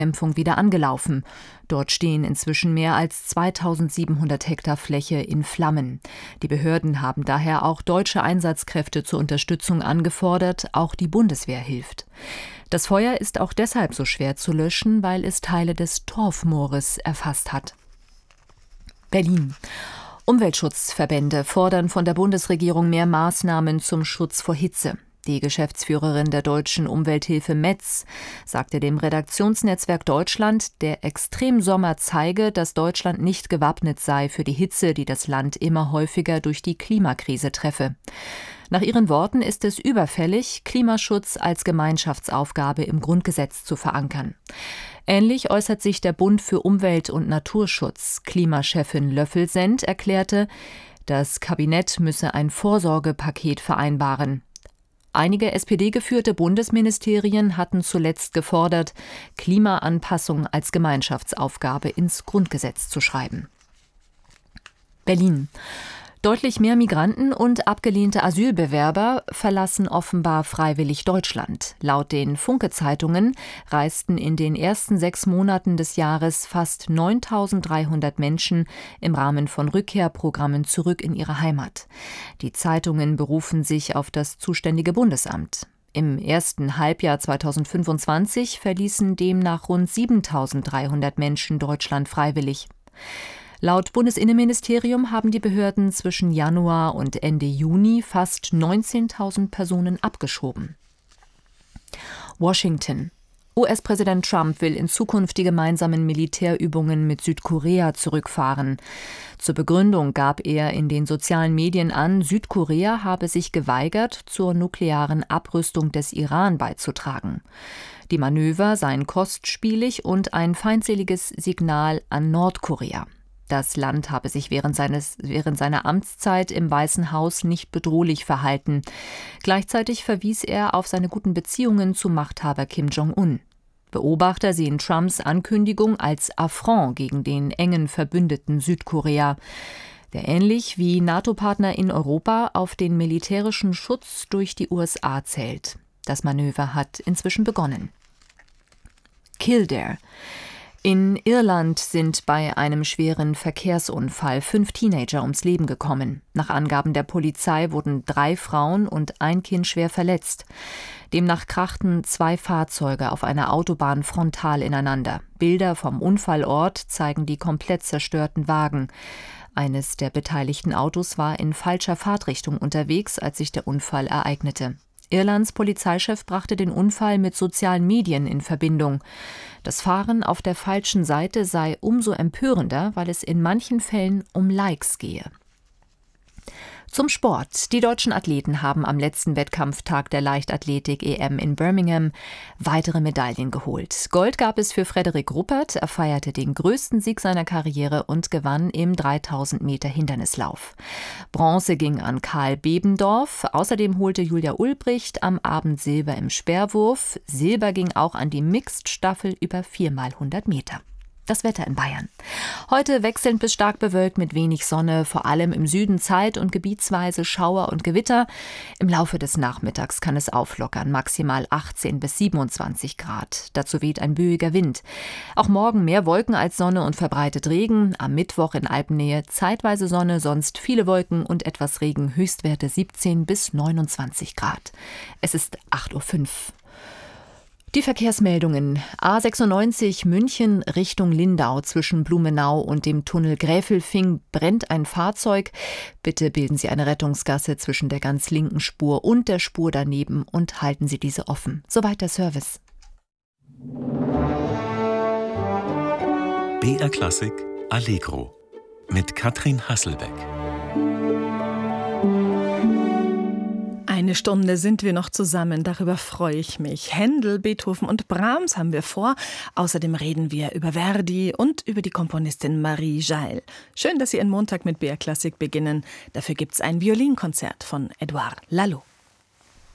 Bekämpfung wieder angelaufen. Dort stehen inzwischen mehr als 2700 Hektar Fläche in Flammen. Die Behörden haben daher auch deutsche Einsatzkräfte zur Unterstützung angefordert, auch die Bundeswehr hilft. Das Feuer ist auch deshalb so schwer zu löschen, weil es Teile des Torfmoores erfasst hat. Berlin. Umweltschutzverbände fordern von der Bundesregierung mehr Maßnahmen zum Schutz vor Hitze. Die Geschäftsführerin der Deutschen Umwelthilfe Metz sagte dem Redaktionsnetzwerk Deutschland, der Extremsommer zeige, dass Deutschland nicht gewappnet sei für die Hitze, die das Land immer häufiger durch die Klimakrise treffe. Nach ihren Worten ist es überfällig, Klimaschutz als Gemeinschaftsaufgabe im Grundgesetz zu verankern. Ähnlich äußert sich der Bund für Umwelt- und Naturschutz. Klimachefin Löffelsend erklärte, das Kabinett müsse ein Vorsorgepaket vereinbaren. Einige SPD-geführte Bundesministerien hatten zuletzt gefordert, Klimaanpassung als Gemeinschaftsaufgabe ins Grundgesetz zu schreiben. Berlin. Deutlich mehr Migranten und abgelehnte Asylbewerber verlassen offenbar freiwillig Deutschland. Laut den Funke-Zeitungen reisten in den ersten 6 Monaten des Jahres fast 9.300 Menschen im Rahmen von Rückkehrprogrammen zurück in ihre Heimat. Die Zeitungen berufen sich auf das zuständige Bundesamt. Im ersten Halbjahr 2025 verließen demnach rund 7.300 Menschen Deutschland freiwillig. Laut Bundesinnenministerium haben die Behörden zwischen Januar und Ende Juni fast 19.000 Personen abgeschoben. Washington. US-Präsident Trump will in Zukunft die gemeinsamen Militärübungen mit Südkorea zurückfahren. Zur Begründung gab er in den sozialen Medien an, Südkorea habe sich geweigert, zur nuklearen Abrüstung des Iran beizutragen. Die Manöver seien kostspielig und ein feindseliges Signal an Nordkorea. Das Land habe sich während seiner Amtszeit im Weißen Haus nicht bedrohlich verhalten. Gleichzeitig verwies er auf seine guten Beziehungen zu Machthaber Kim Jong-un. Beobachter sehen Trumps Ankündigung als Affront gegen den engen Verbündeten Südkorea, der ähnlich wie NATO-Partner in Europa auf den militärischen Schutz durch die USA zählt. Das Manöver hat inzwischen begonnen. Kildare. In Irland sind bei einem schweren Verkehrsunfall 5 Teenager ums Leben gekommen. Nach Angaben der Polizei wurden 3 Frauen und ein Kind schwer verletzt. Demnach krachten 2 Fahrzeuge auf einer Autobahn frontal ineinander. Bilder vom Unfallort zeigen die komplett zerstörten Wagen. Eines der beteiligten Autos war in falscher Fahrtrichtung unterwegs, als sich der Unfall ereignete. Irlands Polizeichef brachte den Unfall mit sozialen Medien in Verbindung. Das Fahren auf der falschen Seite sei umso empörender, weil es in manchen Fällen um Likes gehe. Zum Sport. Die deutschen Athleten haben am letzten Wettkampftag der Leichtathletik-EM in Birmingham weitere Medaillen geholt. Gold gab es für Frederik Ruppert. Er feierte den größten Sieg seiner Karriere und gewann im 3000 Meter Hindernislauf. Bronze ging an Karl Bebendorf. Außerdem holte Julia Ulbricht am Abend Silber im Speerwurf. Silber ging auch an die Mixed-Staffel über 4x100 Meter. Das Wetter in Bayern. Heute wechselnd bis stark bewölkt mit wenig Sonne, vor allem im Süden zeit- und gebietsweise Schauer und Gewitter. Im Laufe des Nachmittags kann es auflockern, maximal 18 bis 27 Grad. Dazu weht ein böiger Wind. Auch morgen mehr Wolken als Sonne und verbreitet Regen. Am Mittwoch in Alpennähe zeitweise Sonne, sonst viele Wolken und etwas Regen. Höchstwerte 17 bis 29 Grad. Es ist 8:05 Uhr. Die Verkehrsmeldungen. A96 München Richtung Lindau zwischen Blumenau und dem Tunnel Gräfelfing brennt ein Fahrzeug. Bitte bilden Sie eine Rettungsgasse zwischen der ganz linken Spur und der Spur daneben und halten Sie diese offen. Soweit der Service. BR Klassik Allegro mit Katrin Hasselbeck. Eine Stunde sind wir noch zusammen, darüber freue ich mich. Händel, Beethoven und Brahms haben wir vor. Außerdem reden wir über Verdi und über die Komponistin Marie Jael. Schön, dass Sie Ihren Montag mit BR Klassik beginnen. Dafür gibt's ein Violinkonzert von Edouard Lalo.